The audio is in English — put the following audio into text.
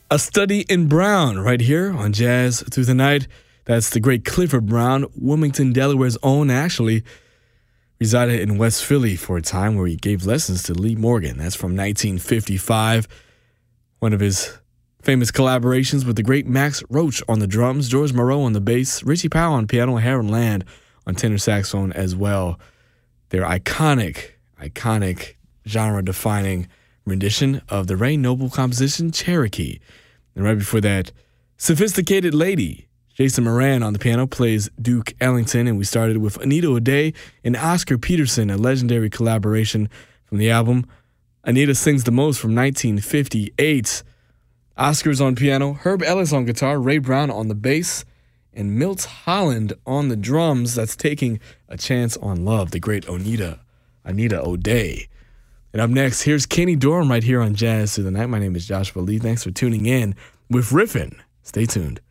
A Study in Brown right here on Jazz Through the Night. That's the great Clifford Brown, Wilmington, Delaware's own, actually resided in West Philly for a time where he gave lessons to Lee Morgan. That's from 1955. One of his famous collaborations with the great Max Roach on the drums, George Moreau on the bass, Richie Powell on piano, Harold Land on tenor saxophone as well. Their iconic genre-defining rendition of the Ray Noble composition Cherokee. And right before that, Sophisticated Lady. Jason Moran on the piano plays Duke Ellington, and we started with Anita O'Day and Oscar Peterson, a legendary collaboration from the album Anita Sings the Most from 1958. Oscar's on piano, Herb Ellis on guitar, Ray Brown on the bass, and Milt Holland on the drums. That's Taking a Chance on Love, the great Anita O'Day. And up next, here's Kenny Dorham right here on Jazz Through the Night. My name is Joshua Lee. Thanks for tuning in with Riffin'. Stay tuned.